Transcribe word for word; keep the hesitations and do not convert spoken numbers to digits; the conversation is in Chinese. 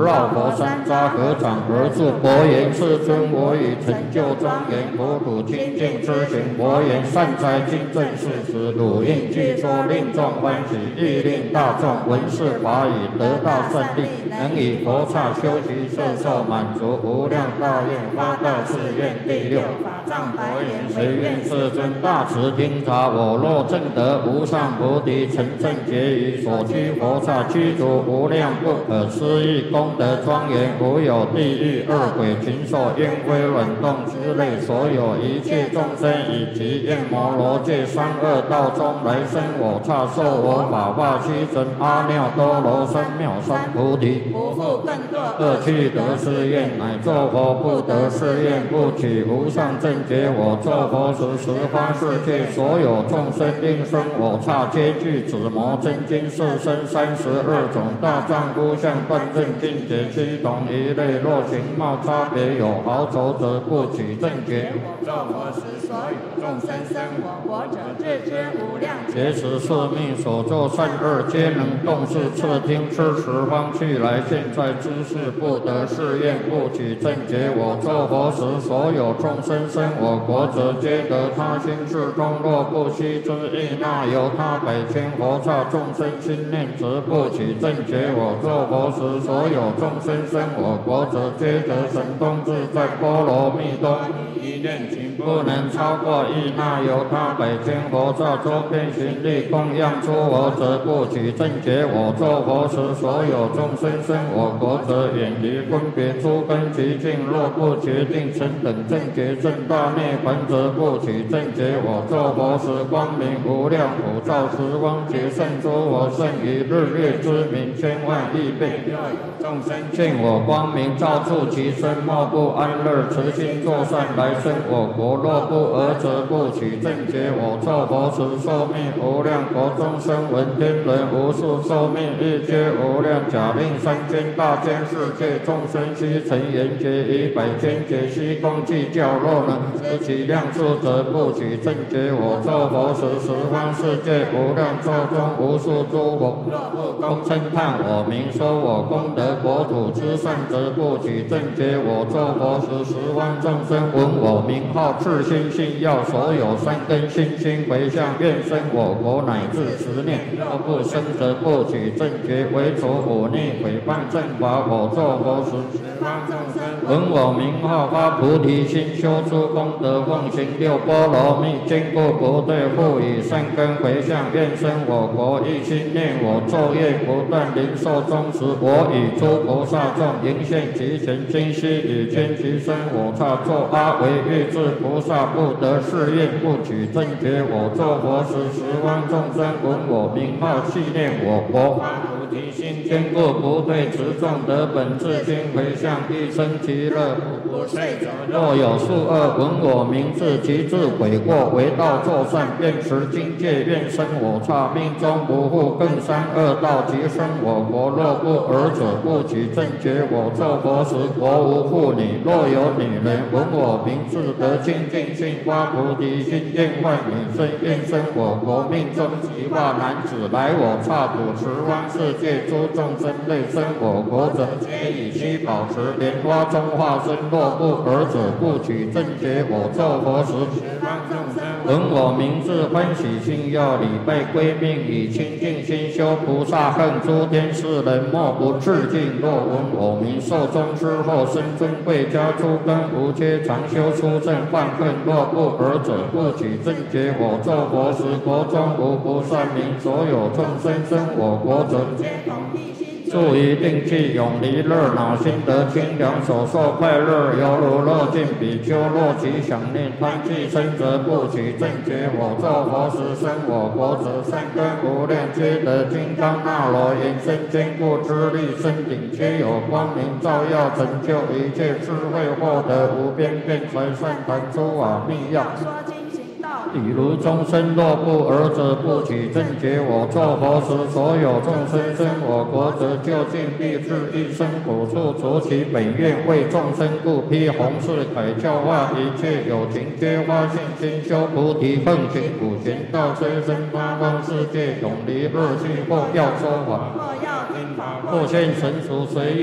绕佛山匝合掌而住。佛言：世尊，我已成就庄严国土清净之行。佛言：善哉，今正是时，汝应具说，令众欢喜，亦令大众闻是法语，得大胜利，能以佛刹修习摄受满足无量大愿，发大誓愿。第六法藏佛言：谁愿世尊大慈听察？我若证得无上菩提，成正觉于所居佛刹，具足无量不可思议功德庄严，无有地狱、恶鬼、禽兽、烟灰、卵动之类所有一切众生，以及焰摩罗界三恶道中来生我刹，受我法化七神阿耨多罗三藐三菩提。不复更堕恶趣得是愿，乃作佛不得是愿，不取无上正觉。我作佛时，十方世界所有众生应生我刹，皆具紫魔真经四身三十二种大丈夫相断正境界七同一类。若形貌差别有毫轴，则不取正觉。我作佛时，所有众生生我国者，自知无量劫持宿命所作善恶，皆能动视侧听吃十方去来。现在知是不得是愿，不取正觉。我作佛时，所有众生生我国者，皆得他心智中。若不悉之意，那由他百千佛刹众生心念，则不取正觉。我作佛时，所有众生生我国者，皆得神通自在波罗蜜多。一念情不能超过意，那由他百千佛刹周遍行力供养出我者，不取正觉。我作佛时，所有众生生我国者，远离分别诸根极境。若不决定成等正觉正大涅槃，则不取正觉。我作佛时，光明无量，普照十方劫，胜诸我胜于日月之明千万亿倍。若有众生见我光明，照触其身，莫不安乐，慈心作善，来生我国。若不尔，则不取正觉。我作佛时，寿命无量，国中生闻天人无数，寿命亦皆无量。假令三千大千世界众生，悉成缘觉，以百千劫悉共计较。若能知其量数，则不取正觉。我作佛时，十方世界无量寿中无数诸佛，若不共称叹我名，说我功德国土之善，则不取正觉。我作佛时，十方众生闻我名号，自心信要，所有善根信心回向，愿生我国乃至十念。若不生，则不取正觉。为除忤逆毁谤正法，我作佛时，十方众生闻我名号，发菩提心，修诸功德，奉行六波罗蜜，坚固不退，复以善根回向，愿生我国。一心念我，昼夜不断，灵寿终时，我与诸菩萨众迎现其前，今悉以天其身我刹，作阿惟越致菩萨，不得是愿，不取正觉。我作佛时，十方众生闻我名号，系念我国。菩提心坚固不退，持众得本自心回向，一生其乐，不睡者。若有数恶闻我名字，其自悔过，为道作善，愿持境界，愿生我刹，命中不复更三恶道，即生我国。若不尔者，不取正觉。我作佛时，国无妇女，若有女人闻我名字，得清净心，发菩提心，愿万女生，愿生我国。命中即化男子，来我刹土十方世界诸众生类生我国者，皆以须宝池莲花中化身。若不尔者，不取正觉。我作佛时，十方众生闻我名字，欢喜心要，礼拜归命，以清净心修菩萨恨。诸天世人莫不致敬。若闻我名，寿终之后，生尊贵家，诸根无缺，常修出正犯恨。若不尔者，不取正觉。我作佛时，国中无不善名，所有众生生我国者，住于定气，永离热恼，心得清凉，所受快乐，犹如乐尽比丘。若其想念贪气生，则不取正觉。我作佛时，生我国者，善根无量，皆得金刚那罗延伸坚固之力，身顶皆有光明照耀，成就一切智慧，获得无边辩才善谈诸法密要。比如众生若不尔者，不取正觉。我作佛时，所有众生生我国者，究竟必至一生苦处，除其本愿，为众生故，披红饰铠，教化一切有情，皆发信心，修菩提，奉行普贤道，随身八方世界，永离恶趣，或要说法，或现神俗，随